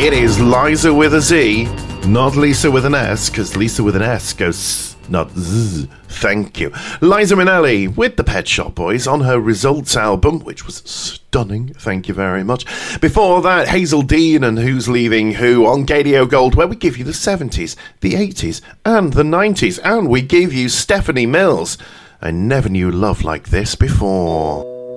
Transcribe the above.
It is Liza with a Z, not Lisa with an S, because Lisa with an S goes not Z. Thank you. Liza Minnelli with the Pet Shop Boys on her Results album, which was stunning. Thank you very much. Before that, Hazel Dean and Who's Leaving Who on Gadio Gold, where we give you the 70s, the 80s, and the 90s. And we give you Stephanie Mills. I never knew love like this before.